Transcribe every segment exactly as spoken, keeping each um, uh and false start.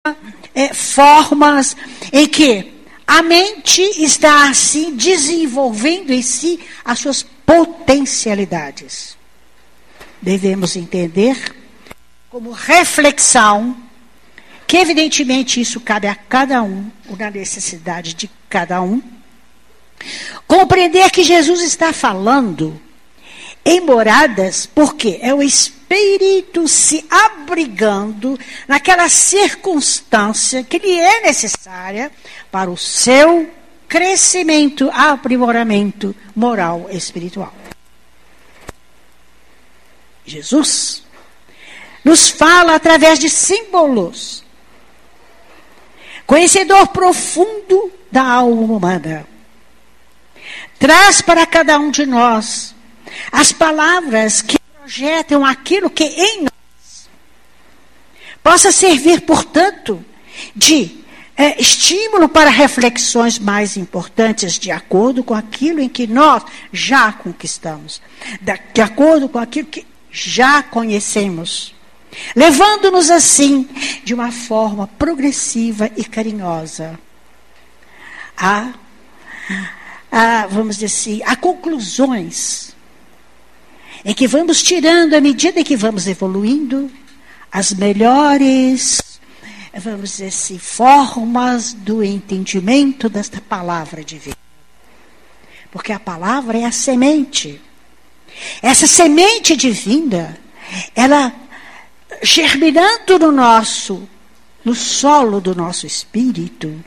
é, formas em que a mente está assim desenvolvendo em si as suas potencialidades. Devemos entender como reflexão que evidentemente isso cabe a cada um, ou na necessidade de cada um, compreender que Jesus está falando em moradas, porque é o Espírito se abrigando naquela circunstância que lhe é necessária para o seu crescimento, aprimoramento moral e espiritual. Jesus nos fala através de símbolos, conhecedor profundo da alma humana. Traz para cada um de nós as palavras que projetam aquilo que em nós possa servir, portanto, de é, estímulo para reflexões mais importantes, de acordo com aquilo em que nós já conquistamos, de acordo com aquilo que já conhecemos, levando-nos assim, de uma forma progressiva e carinhosa, a, a vamos dizer assim, a conclusões em que vamos tirando, à medida que vamos evoluindo, as melhores, vamos dizer assim, formas do entendimento desta palavra divina. Porque a palavra é a semente. Essa semente divina, ela germinando no nosso, no solo do nosso espírito,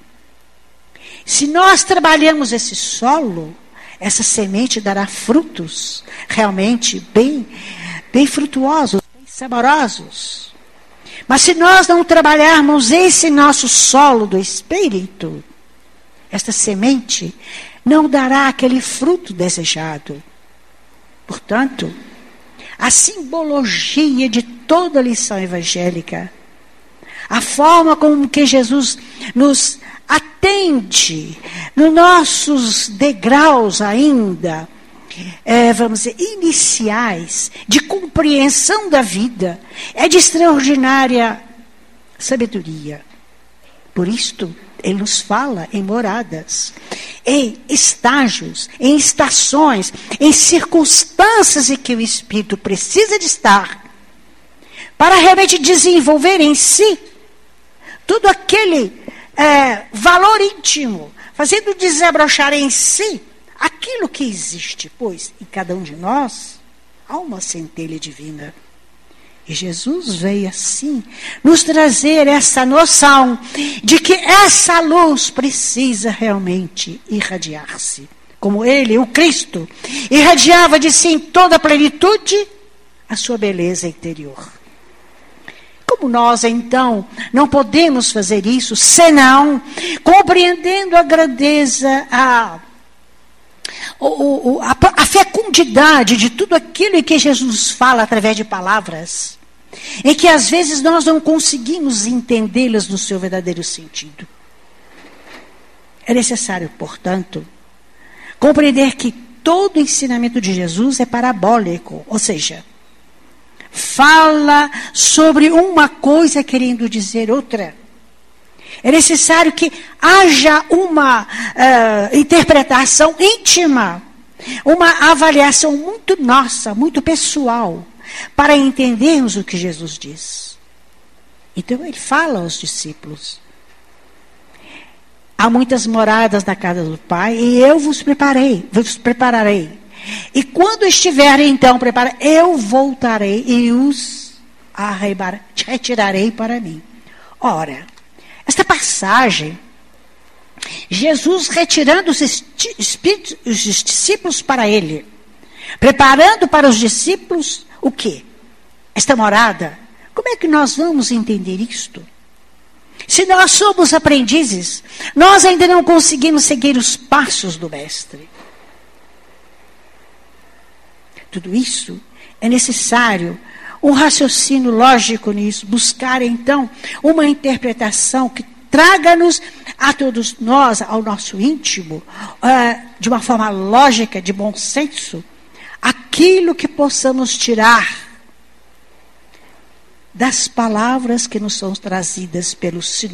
se nós trabalhamos esse solo, essa semente dará frutos realmente bem, bem frutuosos, bem saborosos. Mas se nós não trabalharmos esse nosso solo do espírito, esta semente não dará aquele fruto desejado. Portanto, a simbologia de toda a lição evangélica, a forma como que Jesus nos atende nos nossos degraus ainda, é, vamos dizer, iniciais de compreensão da vida, é de extraordinária sabedoria. Por isto, ele nos fala em moradas, em estágios, em estações, em circunstâncias em que o espírito precisa de estar para realmente desenvolver em si todo aquele é, valor íntimo, fazendo desabrochar em si aquilo que existe, pois em cada um de nós há uma centelha divina. E Jesus veio assim nos trazer essa noção de que essa luz precisa realmente irradiar-se. Como ele, o Cristo, irradiava de si em toda a plenitude a sua beleza interior. Como nós, então, não podemos fazer isso senão compreendendo a grandeza, a, o, o, a, a fecundidade de tudo aquilo em que Jesus fala através de palavras, em que às vezes nós não conseguimos entendê-las no seu verdadeiro sentido. É necessário, portanto, compreender que todo o ensinamento de Jesus é parabólico, ou seja, fala sobre uma coisa querendo dizer outra. É necessário que haja uma uh, interpretação íntima, uma avaliação muito nossa, muito pessoal, para entendermos o que Jesus diz. Então ele fala aos discípulos: há muitas moradas na casa do Pai, e eu vos preparei, vos prepararei. E quando estiverem então preparados, eu voltarei e os retirarei para mim. Ora, esta passagem, Jesus retirando os, espíritos, os discípulos para ele, preparando para os discípulos o quê? Esta morada. Como é que nós vamos entender isto? Se nós somos aprendizes, nós ainda não conseguimos seguir os passos do Mestre. Tudo isso é necessário um raciocínio lógico nisso, buscar então uma interpretação que traga-nos a todos nós, ao nosso íntimo, uh, de uma forma lógica, de bom senso, aquilo que possamos tirar das palavras que nos são trazidas pelo Senhor.